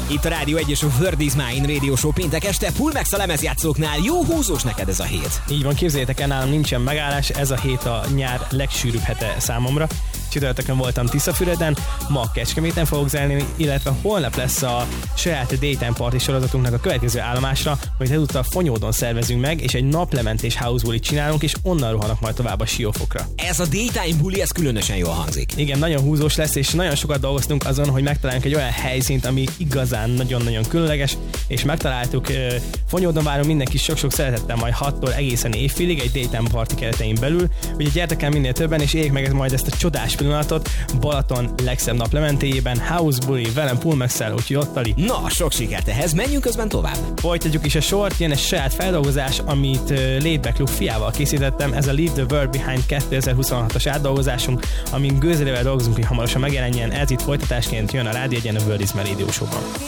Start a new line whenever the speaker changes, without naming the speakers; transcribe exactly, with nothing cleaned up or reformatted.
Itt a Rádió egy és a Word is Mine Radio Show péntek este, Pulmex a lemezjátszóknál. Jó húzós neked ez a hét.
Így van, képzeljétek el, nálam nincsen megállás, ez a hét a nyár legsűrűbb hete számomra. Csütörtökön voltam Tiszafüreden, ma Kecskeméten fogok zenélni, illetve holnap lesz a saját Daytime Party sorozatunknak a következő állomásra, amit ezúttal Fonyódon szervezünk meg, és egy naplementés house bulit csinálunk, és onnan rohanok majd tovább a Siófokra.
Ez a Daytime buli, ez különösen jól hangzik.
Igen, nagyon húzós lesz, és nagyon sokat dolgoztunk azon, hogy megtaláljunk egy olyan helyszínt, ami igazán nagyon-nagyon különleges, és megtaláltuk. Fonyódon várunk mindenki sok-sok szeretettel majd hattól egészen évfélig egy Daytime Party keretein belül. Ugye gyertek el minél többen, és éljék meg majd ezt a csodás pillanatot Balaton legszebb naplementéjében, house buli, velem Pulmex-szel, úgyhogy ott Ali.
Na, sok sikert ehhez, menjünk közben tovább.
Folytatjuk is a sort, jön egy saját feldolgozás, amit Laidback Luke fiával készítettem, ez a Leave the World Behind kétezer-huszonhatos átdolgozásunk, amin gőzerővel dolgozunk, hogy hamarosan megjelenjen, ez itt folytatásként jön a Rádió egyen a Word is Mine Radio Show-ban.